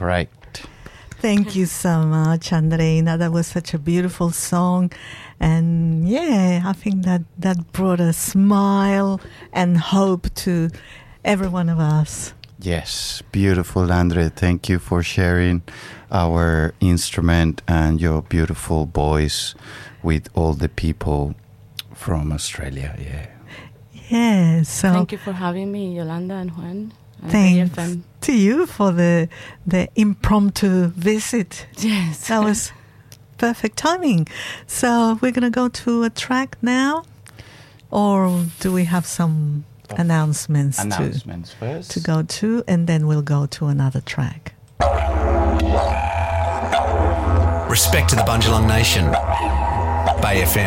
Great. Thank you so much, Andreina. That was such a beautiful song. And yeah, I think that brought a smile and hope to every one of us. Yes, beautiful, Andre. Thank you for sharing our instrument and your beautiful voice with all the people from Australia. Yeah. Yeah, so Thank you for having me, Yolanda and Juan. thanks AFM. to you for the impromptu visit. Yes. That was perfect timing. So we're going to go to a track now, or do we have some announcements first to go to, and then we'll go to another track? Respect to the Bundjalung Nation. Bay FM.